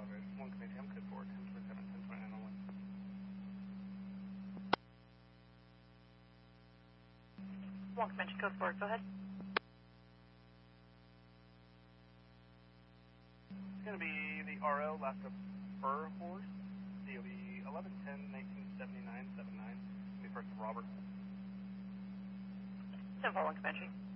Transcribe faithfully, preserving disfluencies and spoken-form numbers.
Roger. One Comanche, I'm code four, ten twenty-seven, ten twenty-nine oh one. One Comanche, code four, go ahead. It's going to be the R L, last of Fur Horse, D O B eleven ten nineteen seventy-nine seventy-nine. Be first of Robert. ten four, one Comanche.